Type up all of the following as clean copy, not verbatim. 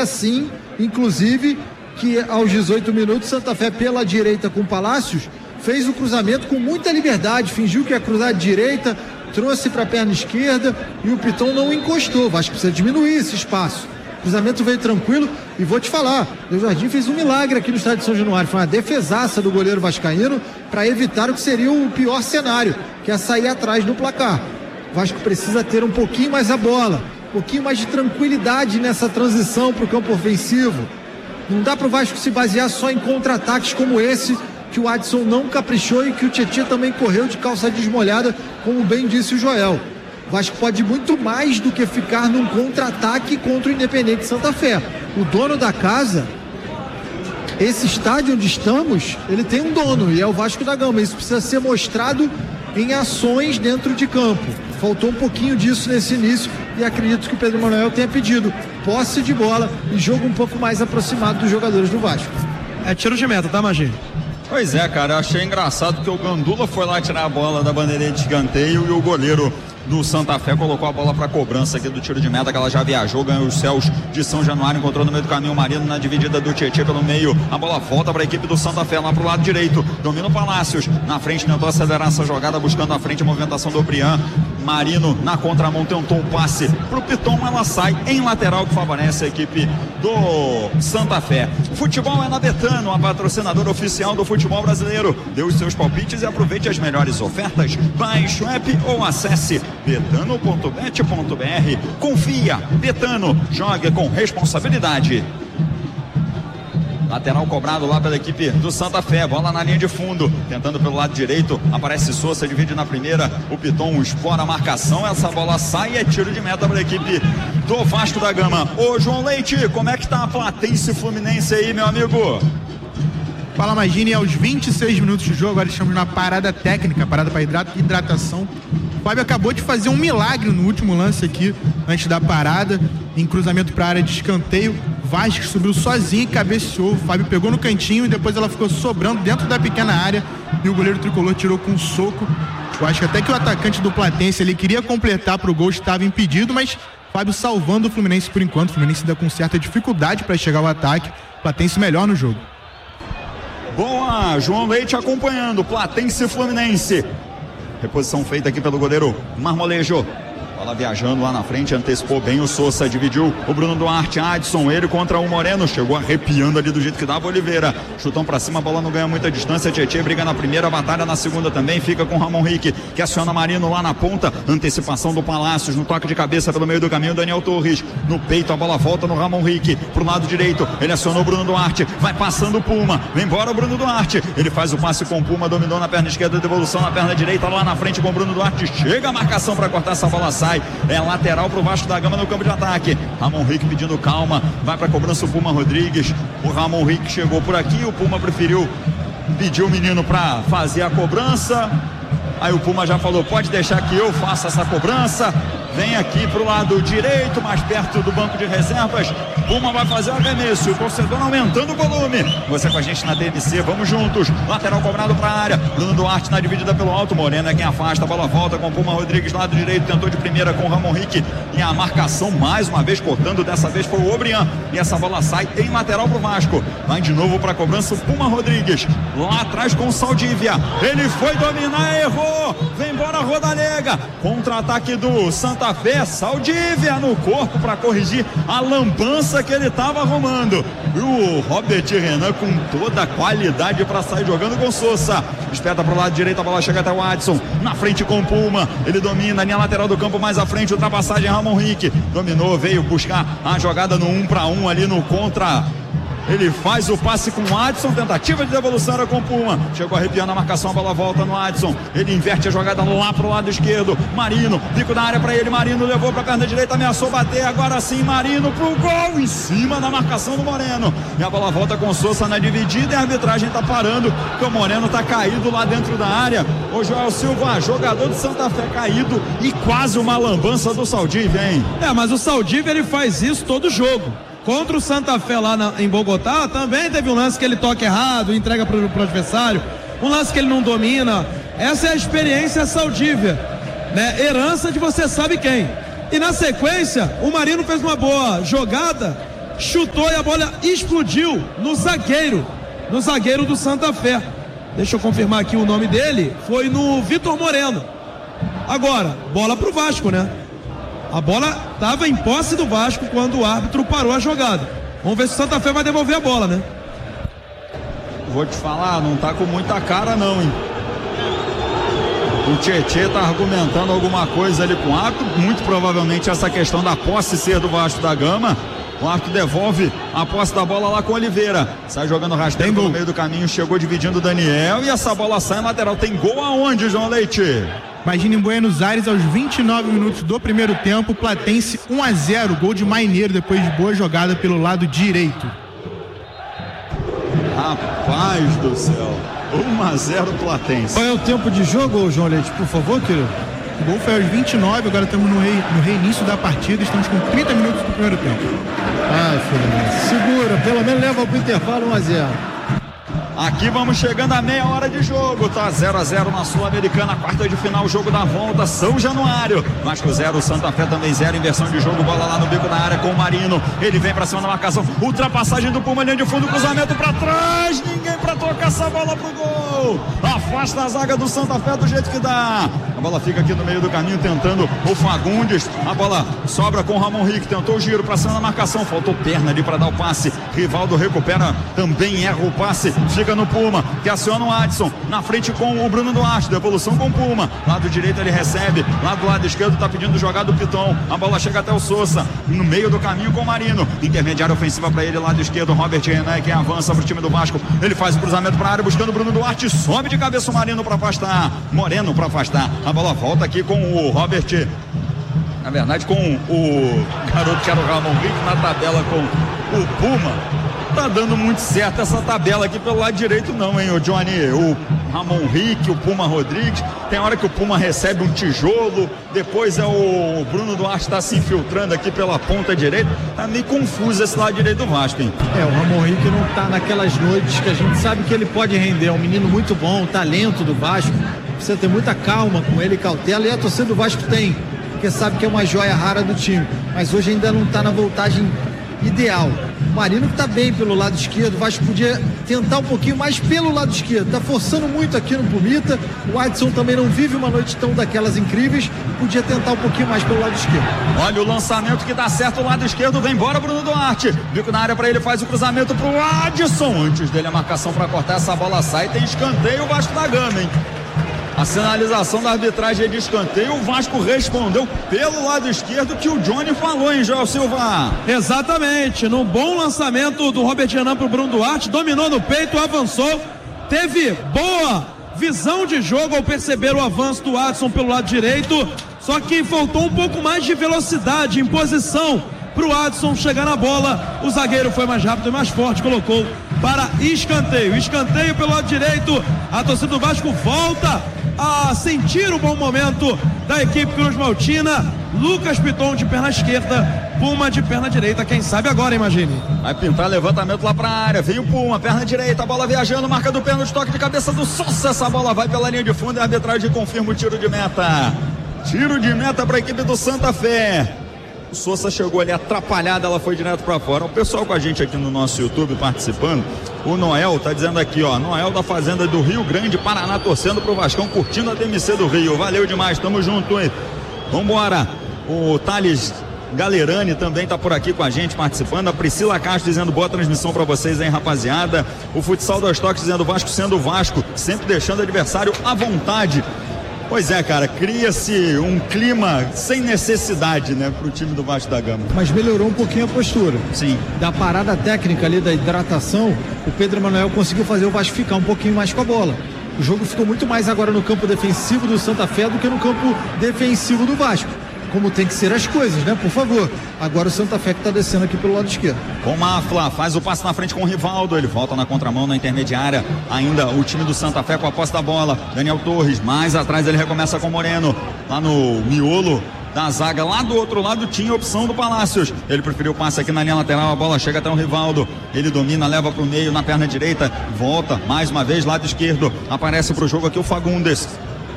assim, inclusive, que aos 18 minutos, Santa Fé pela direita com Palácios, fez o cruzamento com muita liberdade, fingiu que ia cruzar de direita, trouxe para a perna esquerda e o Piton não encostou. O Vasco precisa diminuir esse espaço. O cruzamento veio tranquilo e vou te falar, o Jardim fez um milagre aqui no estádio de São Januário. Foi uma defesaça do goleiro vascaíno para evitar o que seria o pior cenário, que é sair atrás no placar. O Vasco precisa ter um pouquinho mais a bola, um pouquinho mais de tranquilidade nessa transição para o campo ofensivo. Não dá para o Vasco se basear só em contra-ataques como esse, que o Adson não caprichou e que o Tietê também correu de calça desmolhada, como bem disse o Joel. O Vasco pode muito mais do que ficar num contra-ataque contra o Independente Santa Fé. O dono da casa, esse estádio onde estamos, ele tem um dono e é o Vasco da Gama. Isso precisa ser mostrado em ações dentro de campo. Faltou um pouquinho disso nesse início e acredito que o Pedro Manuel tenha pedido posse de bola e jogo um pouco mais aproximado dos jogadores do Vasco. É tiro de meta, tá, Maggi? Pois é, cara, eu achei engraçado que o Gandula foi lá tirar a bola da bandeirinha de escanteio e o goleiro do Santa Fé colocou a bola para cobrança aqui do tiro de meta, que ela já viajou, ganhou os céus de São Januário, encontrou no meio do caminho o Marino na dividida do Tietê pelo meio, a bola volta para a equipe do Santa Fé lá pro lado direito, domina o Palácios, na frente tentou acelerar essa jogada, buscando a frente a movimentação do Brian. Marino na contramão tentou um passe pro Piton, ela sai em lateral que favorece a equipe do Santa Fé. Futebol é na Betano, a patrocinadora oficial do futebol brasileiro. Dê os seus palpites e aproveite as melhores ofertas. Baixe o app ou acesse betano.bet.br. Confia, Betano, jogue com responsabilidade. Lateral cobrado lá pela equipe do Santa Fé, bola na linha de fundo, tentando pelo lado direito, aparece Souza, divide na primeira, o Piton explora a marcação, essa bola sai e é tiro de meta para a equipe do Vasco da Gama. Ô João Leite, como é que tá a Platense Fluminense aí, meu amigo? Fala, Magini, aos 26 minutos de jogo, agora estamos na parada técnica, parada para hidratação. O Fábio acabou de fazer um milagre no último lance aqui, antes da parada, em cruzamento para a área de escanteio. Vasco subiu sozinho e cabeceou. O Fábio pegou no cantinho e depois ela ficou sobrando dentro da pequena área e o goleiro tricolor tirou com um soco. Eu acho que até que o atacante do Platense ele queria completar para o gol, estava impedido, mas Fábio salvando o Fluminense por enquanto. O Fluminense ainda com certa dificuldade para chegar ao ataque. Platense melhor no jogo. Boa, João Leite acompanhando, Platense Fluminense. Reposição feita aqui pelo goleiro Marmolejo. Bola viajando lá na frente, antecipou bem o Souza, dividiu o Bruno Duarte, Adson, ele contra o Moreno, chegou arrepiando ali do jeito que dava Oliveira, chutão pra cima, a bola não ganha muita distância, Tietê briga na primeira, batalha na segunda também, fica com Ramon Rick, que aciona Marino lá na ponta, antecipação do Palácios, no toque de cabeça pelo meio do caminho, Daniel Torres, no peito a bola volta no Ramon Rick, pro lado direito, ele acionou o Bruno Duarte, vai passando o Puma, vem embora o Bruno Duarte, ele faz o passe com o Puma, dominou na perna esquerda, devolução na perna direita, lá na frente com o Bruno Duarte, chega a marcação pra cortar essa bola, sai. É lateral pro Vasco da Gama no campo de ataque. Ramon Rick pedindo calma, vai pra cobrança o Puma Rodrigues. O Ramon Rick chegou por aqui, o Puma preferiu pedir o menino pra fazer a cobrança. Aí o Puma já falou, pode deixar que eu faça essa cobrança. Vem aqui pro lado direito, mais perto do banco de reservas. Puma vai fazer o arremesso, o torcedor aumentando o volume. Você com a gente na DMC, vamos juntos. Lateral cobrado pra área, Bruno Duarte na dividida pelo alto, Moreno é quem afasta, a bola volta com o Puma Rodrigues, lado direito, tentou de primeira com o Ramon Rick. E a marcação mais uma vez cortando, dessa vez foi o Obrian. E essa bola sai em lateral pro Vasco. Vai de novo pra cobrança o Puma Rodrigues. Lá atrás com o Saldívia. Ele foi dominar, errou. Vem embora a Rodalega. Contra-ataque do Santa Fé, Saldívia no corpo para corrigir a lambança que ele estava arrumando. E o Robert Renan com toda a qualidade para sair jogando com Souza. Espeta para o lado direito, a bola chega até o Adson. Na frente com o Puma. Ele domina a linha lateral do campo mais à frente. Ultrapassagem Ramon Rick. Dominou, veio buscar a jogada no 1-1 ali no contra. Ele faz o passe com o Adson, tentativa de devolução era com o Puma, chegou arrepiando a marcação, a bola volta no Adson, ele inverte a jogada lá pro lado esquerdo, Marino, bico da área pra ele, Marino levou pra perna direita, ameaçou bater, agora sim Marino pro gol, em cima da marcação do Moreno, e a bola volta com o Souza na dividida e a arbitragem tá parando, porque o Moreno tá caído lá dentro da área. O Joel Silva, jogador de Santa Fé caído e quase uma lambança do Saldívia, hein? Mas o Saldívia ele faz isso todo jogo. Contra o Santa Fé lá em Bogotá, também teve um lance que ele toca errado, entrega pro adversário, um lance que ele não domina. Essa é a experiência Saldívia, né? Herança de você sabe quem. E na sequência, o Marino fez uma boa jogada chutou e a bola explodiu no zagueiro do Santa Fé. Deixa eu confirmar aqui o nome dele, foi no Vitor Moreno. Agora, bola pro Vasco, né? A bola estava em posse do Vasco quando o árbitro parou a jogada. Vamos ver se o Santa Fé vai devolver a bola, né? Vou te falar, não tá com muita cara não, hein? O Tietê tá argumentando alguma coisa ali com o árbitro, muito provavelmente essa questão da posse ser do Vasco da Gama. O árbitro devolve a posse da bola lá com o Oliveira. Sai jogando rasteiro no meio do caminho, chegou dividindo o Daniel e essa bola sai em lateral. Tem gol aonde, João Leite? Imagina em Buenos Aires, aos 29 minutos do primeiro tempo, Platense 1-0, gol de Maineiro depois de boa jogada pelo lado direito. Rapaz do céu, 1-0 Platense. Qual é o tempo de jogo, João Leite, por favor, querido? O gol foi aos 29, agora estamos no reinício da partida, estamos com 30 minutos do primeiro tempo. Ai, Fluminense, segura, pelo menos leva pro intervalo 1-0. Aqui vamos chegando a meia hora de jogo, tá 0-0 na Sul-Americana, quarta de final, jogo da volta, São Januário. Vasco 0, Santa Fé também 0, inversão de jogo, bola lá no bico da área com o Marino. Ele vem pra cima da marcação, ultrapassagem do Puma, linha de fundo, cruzamento pra trás, ninguém pra tocar essa bola pro gol. Afasta a zaga do Santa Fé do jeito que dá. A bola fica aqui no meio do caminho tentando o Fagundes. A bola sobra com o Ramon Rick, tentou o giro pra cima da marcação, faltou perna ali pra dar o passe. Rivaldo recupera, também erra o passe. Fica no Puma, que aciona o Adson, na frente com o Bruno Duarte, devolução com o Puma, lado direito ele recebe, lado esquerdo tá pedindo jogada do Piton, a bola chega até o Sousa, no meio do caminho com o Marino, intermediária ofensiva para ele, lado esquerdo, Robert Renan, quem avança pro time do Vasco, ele faz o cruzamento pra área, buscando o Bruno Duarte, sobe de cabeça o Marino para afastar, Moreno para afastar, a bola volta aqui com o Robert, na verdade com o garoto que era o Ramon Rick, na tabela com o Puma. Tá dando muito certo essa tabela aqui pelo lado direito não, hein, o Johnny, o Ramon Rick, o Puma Rodrigues, tem hora que o Puma recebe um tijolo, depois é o Bruno Duarte tá se infiltrando aqui pela ponta direita, tá meio confuso esse lado direito do Vasco, hein? O Ramon Rick não tá naquelas noites que a gente sabe que ele pode render, é um menino muito bom, talento do Vasco, precisa ter muita calma com ele, cautela, e a torcida do Vasco tem, porque sabe que é uma joia rara do time, mas hoje ainda não tá na voltagem ideal. O Marino que tá bem pelo lado esquerdo, o Vasco podia tentar um pouquinho mais pelo lado esquerdo, tá forçando muito aqui no Pumita, o Adson também não vive uma noite tão daquelas incríveis, podia tentar um pouquinho mais pelo lado esquerdo. Olha o lançamento que dá certo o lado esquerdo, vem embora Bruno Duarte, bico na área pra ele, faz o cruzamento pro Adson, antes dele a marcação pra cortar, essa bola sai, tem escanteio o Vasco da Gama, hein? A sinalização da arbitragem é de escanteio, o Vasco respondeu pelo lado esquerdo que o Johnny falou, hein, Joel Silva? Exatamente, num bom lançamento do Robert Renan pro Bruno Duarte, dominou no peito, avançou, teve boa visão de jogo ao perceber o avanço do Adson pelo lado direito, só que faltou um pouco mais de velocidade em posição pro Adson chegar na bola, o zagueiro foi mais rápido e mais forte, colocou para escanteio pelo lado direito, a torcida do Vasco volta a sentir o bom momento da equipe Cruz Maltina, Lucas Piton de perna esquerda, Puma de perna direita, quem sabe agora, imagine. Vai pintar levantamento lá pra área, veio o Puma, perna direita, a bola viajando, marca do pênalti, toque de cabeça do Sousa, essa bola vai pela linha de fundo e a arbitragem confirma o tiro de meta. Tiro de meta para a equipe do Santa Fé. O Sousa chegou ali atrapalhada, ela foi direto para fora. O pessoal com a gente aqui no nosso YouTube participando, o Noel tá dizendo aqui, ó, Noel da Fazenda do Rio Grande, Paraná, torcendo pro Vascão, curtindo a DMC do Rio. Valeu demais, tamo junto, hein? Vambora. O Thales Galerani também tá por aqui com a gente participando. A Priscila Castro dizendo boa transmissão pra vocês, hein, rapaziada. O Futsal dos Toques dizendo Vasco sendo Vasco, sempre deixando o adversário à vontade. Pois é, cara, cria-se um clima sem necessidade, né, pro time do Vasco da Gama. Mas melhorou um pouquinho a postura. Sim. Da parada técnica ali, da hidratação, o Pedro Emanuel conseguiu fazer o Vasco ficar um pouquinho mais com a bola. O jogo ficou muito mais agora no campo defensivo do Santa Fé do que no campo defensivo do Vasco. Como tem que ser as coisas, né? Por favor. Agora o Santa Fé que tá descendo aqui pelo lado esquerdo. Com Mafla, faz o passe na frente com o Rivaldo, ele volta na contramão na intermediária, ainda o time do Santa Fé com a posse da bola, Daniel Torres, mais atrás ele recomeça com o Moreno, lá no miolo da zaga, lá do outro lado tinha a opção do Palácios, ele preferiu o passe aqui na linha lateral, a bola chega até o Rivaldo, ele domina, leva pro meio, na perna direita, volta, mais uma vez, lado esquerdo, aparece pro jogo aqui o Fagundes.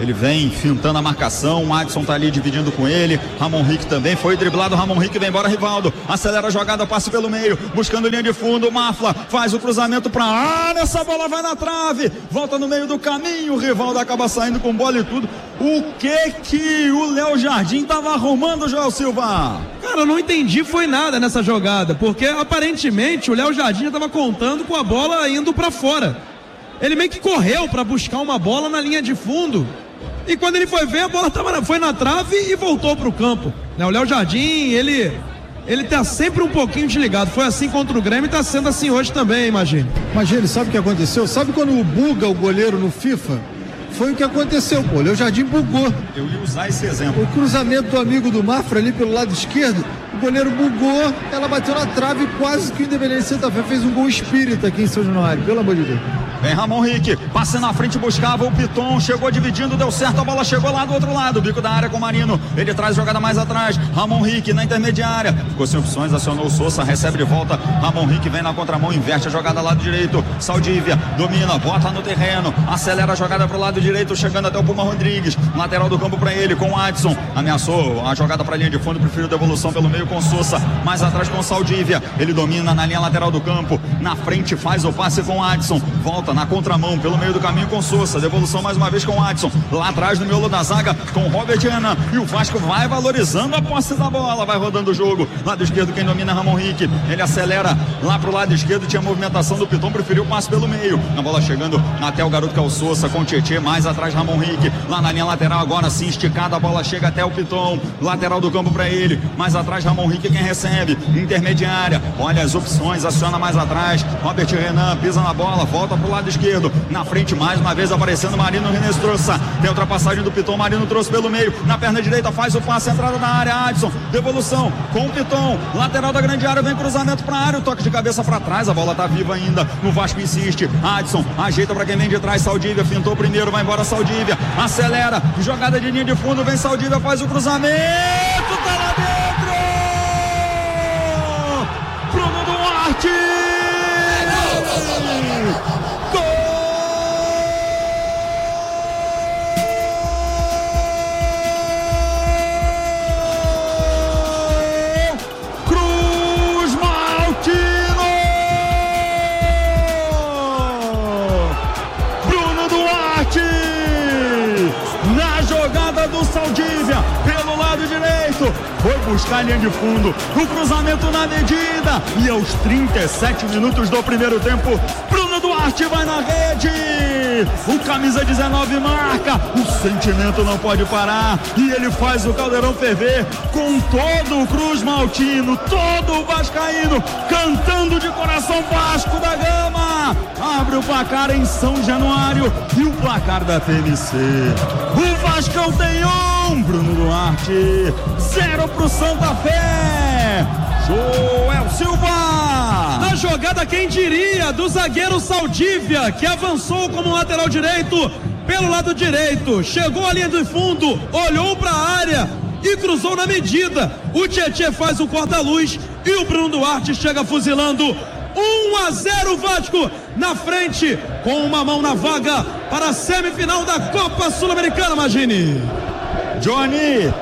Ele vem fintando a marcação, o Adson tá ali dividindo com ele, Ramon Rick também foi driblado, Ramon Rick vem embora, Rivaldo, acelera a jogada, passe pelo meio, buscando linha de fundo, o Mafla faz o cruzamento pra área, essa bola vai na trave, volta no meio do caminho, o Rivaldo acaba saindo com bola e tudo. O que o Léo Jardim tava arrumando, Joel Silva? Cara, eu não entendi foi nada nessa jogada, porque aparentemente o Léo Jardim já tava contando com a bola indo pra fora. Ele meio que correu pra buscar uma bola na linha de fundo. E quando ele foi ver, a bola foi na trave e voltou pro campo. O Léo Jardim, ele tá sempre um pouquinho desligado. Foi assim contra o Grêmio e tá sendo assim hoje também, imagine. Imagine, sabe o que aconteceu? Sabe quando buga o goleiro no FIFA? Foi o que aconteceu, pô. O Léo Jardim bugou. Eu ia usar esse exemplo. O cruzamento do amigo do Mafra ali pelo lado esquerdo, o goleiro bugou, ela bateu na trave e quase que o Independente Santa Fé fez um gol espírita aqui em São Januário, pelo amor de Deus. Vem Ramon Rick, passe na frente, buscava o Piton, chegou dividindo, deu certo, a bola chegou lá do outro lado, bico da área com o Marino, ele traz jogada mais atrás, Ramon Rick na intermediária, ficou sem opções, acionou o Sousa, recebe de volta, Ramon Rick vem na contramão, inverte a jogada lado direito, Saldívia, domina, bota no terreno, acelera a jogada pro lado direito, chegando até o Puma Rodrigues, lateral do campo pra ele, com o Adson, ameaçou a jogada pra linha de fundo, preferiu devolução pelo meio com o Sousa, mais atrás com o Saldívia, ele domina na linha lateral do campo, na frente faz o passe com o Adson, volta na contramão, pelo meio do caminho com Sousa, devolução mais uma vez com o Adson, lá atrás no miolo da zaga com o Robert Renan, e o Vasco vai valorizando a posse da bola, vai rodando o jogo, lado esquerdo quem domina é Ramon Rick, ele acelera lá pro lado esquerdo, tinha movimentação do Piton, preferiu o passe pelo meio, a bola chegando até o garoto que é o Sousa, com o Tietê, mais atrás Ramon Rick, lá na linha lateral agora sim, esticada, a bola chega até o Piton, lateral do campo pra ele, mais atrás Ramon Rick quem recebe, intermediária, olha as opções, aciona mais atrás, Robert Renan pisa na bola, volta pro lado esquerdo, na frente mais uma vez aparecendo Marino Renestrosa, tem ultrapassagem do Piton, Marino trouxe pelo meio, na perna direita faz o passe, entrada na área, Adson, devolução com o Piton, lateral da grande área, vem cruzamento pra área, o toque de cabeça pra trás, a bola tá viva ainda, o Vasco insiste, Adson ajeita pra quem vem de trás, Saldívia fintou primeiro, vai embora Saldívia, acelera, jogada de linha de fundo, vem Saldívia, faz o cruzamento, tá lá dentro, Bruno Duarte, Saldívia, pelo lado direito, foi buscar a linha de fundo, o cruzamento na medida, e aos 37 minutos do primeiro tempo, Bruno Duarte vai na rede, o camisa 19 marca, o sentimento não pode parar, e ele faz o caldeirão ferver, com todo o Cruz Maltino, todo o vascaíno, cantando de coração Vasco da Gama, abre o placar em São Januário, e o placar da TNC, o Vascão tem Bruno Duarte, 0 pro Santa Fé, Joel Silva. Na jogada, quem diria, do zagueiro Saldívia, que avançou como lateral direito, pelo lado direito, chegou à linha de fundo, olhou pra área e cruzou na medida, o Tietê faz o corta-luz e o Bruno Duarte chega fuzilando. 1-0 Vasco na frente, com uma mão na vaga para a semifinal da Copa Sul-Americana, imagine. Johnny,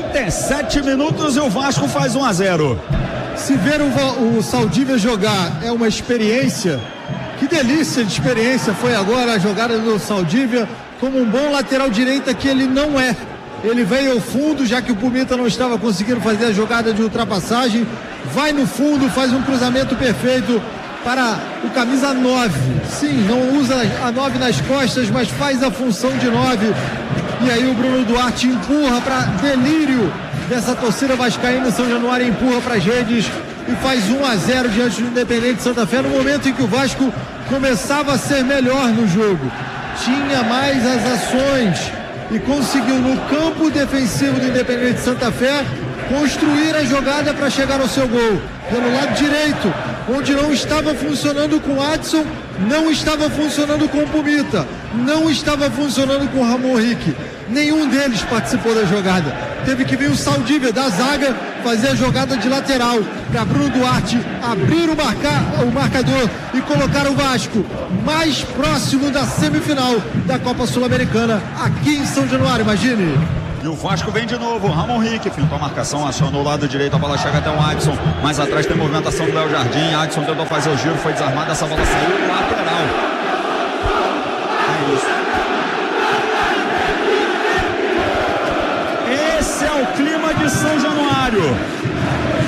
37 minutos e o Vasco faz 1-0. Se ver o Saldívia jogar é uma experiência, que delícia de experiência foi agora a jogada do Saldívia, como um bom lateral direita que ele não é. Ele veio ao fundo, já que o Pumita não estava conseguindo fazer a jogada de ultrapassagem, vai no fundo, faz um cruzamento perfeito para o camisa 9. Sim, não usa a 9 nas costas, mas faz a função de 9. E aí o Bruno Duarte empurra para delírio dessa torcida vascaína, São Januário empurra para as redes e faz 1-0 diante do Independente Santa Fé, no momento em que o Vasco começava a ser melhor no jogo. Tinha mais as ações e conseguiu no campo defensivo do Independente Santa Fé construir a jogada para chegar ao seu gol. Pelo lado direito, onde não estava funcionando com o Adson, não estava funcionando com o Pumita, não estava funcionando com o Ramon Henrique. Nenhum deles participou da jogada. Teve que vir o Saldívia da zaga fazer a jogada de lateral para Bruno Duarte abrir o marcador e colocar o Vasco mais próximo da semifinal da Copa Sul-Americana aqui em São Januário, imagine. E o Vasco vem de novo, Ramon Henrique fintou a marcação, acionou o lado direito, a bola chega até o Adson, mais atrás tem movimentação do Léo Jardim, Adson tentou fazer o giro, foi desarmado, essa bola saiu no lateral. É isso. Esse é o clima de São Januário.